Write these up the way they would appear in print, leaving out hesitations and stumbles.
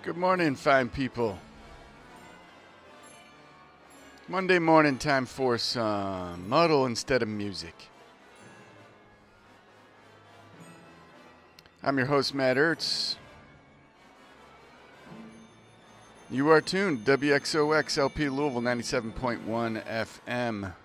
Good morning, fine people. Monday morning time for some muddle instead of music. I'm your host, Matt Ertz. You are tuned, WXOX LP Louisville 97.1 FM. You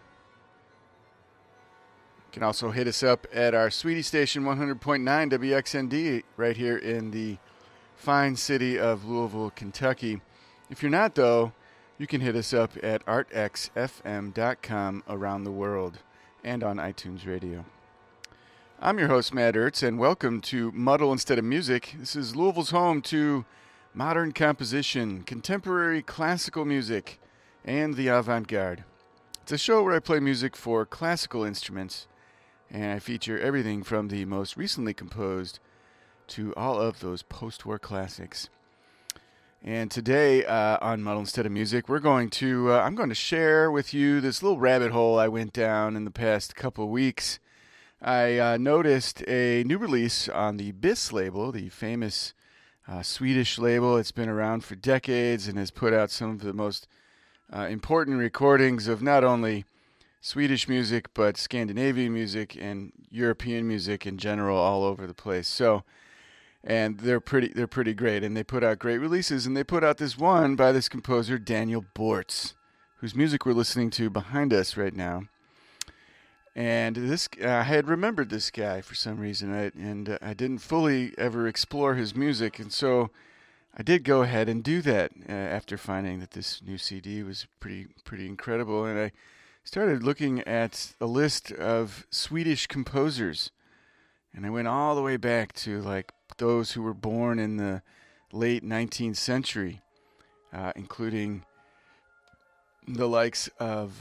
can also hit us up at our sweetie station 100.9 WXND right here in the fine city of Louisville, Kentucky. If you're not, though, you can hit us up at artxfm.com around the world and on iTunes Radio. I'm your host, Matt Ertz, and welcome to Muddle Instead of Music. This is Louisville's home to modern composition, contemporary classical music, and the avant-garde. It's a show where I play music for classical instruments, and I feature everything from the most recently composed to all of those post-war classics. And today on Muddle Instead of Music, I'm going to share with you this little rabbit hole I went down in the past couple of weeks. I noticed a new release on the BIS label, the famous Swedish label. It's been around for decades and has put out some of the most important recordings of not only Swedish music, but Scandinavian music and European music in general all over the place. And they're pretty great, and they put out great releases, and they put out this one by this composer, Daniel Bortz, whose music we're listening to behind us right now. And I had remembered this guy for some reason, I didn't fully ever explore his music, and so I did go ahead and do that after finding that this new CD was pretty incredible. And I started looking at a list of Swedish composers, and I went all the way back to like those who were born in the late 19th century, including the likes of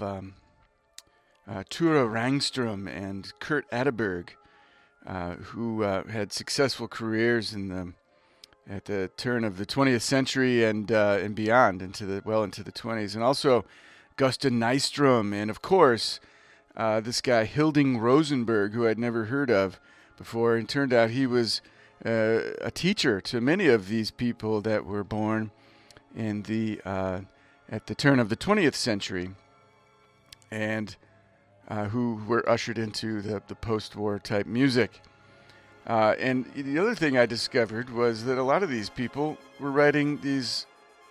Ture Rangström and Kurt Atterberg, who had successful careers at the turn of the 20th century and beyond into the 20s, and also Gustav Nyström, and of course this guy Hilding Rosenberg, who I'd never heard of before, and turned out he was a teacher to many of these people that were born in at the turn of the 20th century, and who were ushered into the post-war type music. And the other thing I discovered was that a lot of these people were writing these,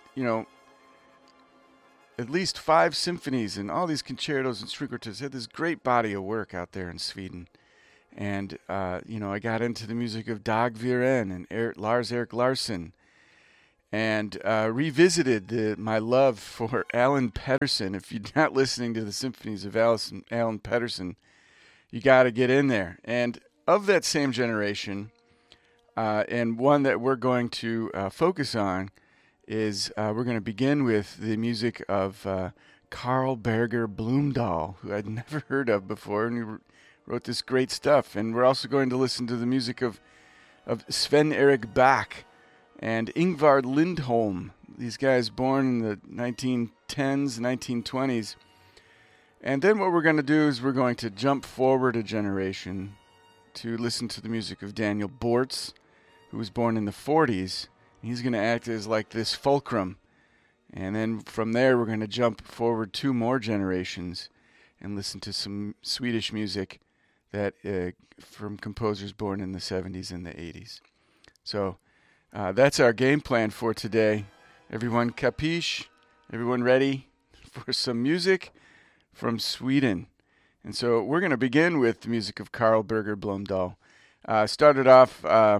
at least 5 symphonies and all these concertos and string quartets. Had this great body of work out there in Sweden. And, I got into the music of Dag Viren and Lars-Erik Larsson, and revisited my love for Alan Pettersson. If you're not listening to the symphonies of Alan Pettersson, you got to get in there. And of that same generation, and one that we're going to focus on is we're going to begin with the music of Carl Berger Blomdahl, who I'd never heard of before, and he wrote this great stuff. And we're also going to listen to the music of Sven Erik Bach and Ingvar Lindholm, these guys born in the 1910s, 1920s. And then what we're going to do is we're going to jump forward a generation to listen to the music of Daniel Bortz, who was born in the 40s. He's going to act as like this fulcrum. And then from there, we're going to jump forward 2 more generations and listen to some Swedish music that from composers born in the 70s and the 80s. So that's our game plan for today. Everyone capiche? Everyone ready for some music from Sweden? And so we're going to begin with the music of Carl Berger Blomdahl. Started off,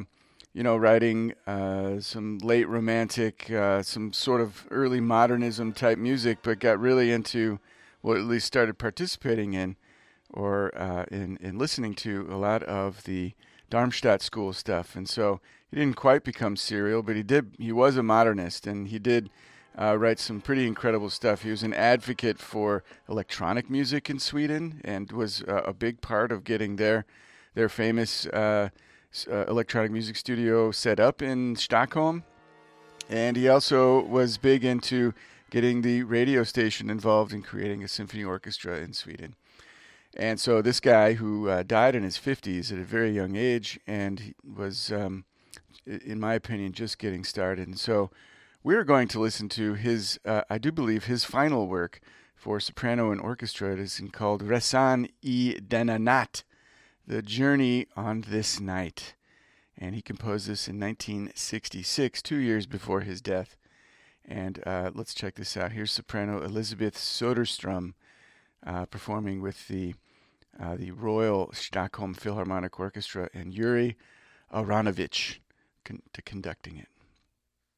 writing some late romantic, some sort of early modernism type music, but got really into, well, at least started participating in, or in listening to a lot of the Darmstadt school stuff. And so he didn't quite become serial, but he was a modernist, and he did write some pretty incredible stuff. He was an advocate for electronic music in Sweden and was a big part of getting their famous electronic music studio set up in Stockholm. And he also was big into getting the radio station involved in creating a symphony orchestra in Sweden. And so this guy who died in his 50s at a very young age, and he was, in my opinion, just getting started. And so We're going to listen to his, I do believe, his final work for soprano and orchestra. It is called Resan I Denanat, The Journey on This Night. And he composed this in 1966, 2 years before his death. And let's check this out. Here's soprano Elizabeth Soderstrom performing with the Royal Stockholm Philharmonic Orchestra and Yuri Aronovich conducting it.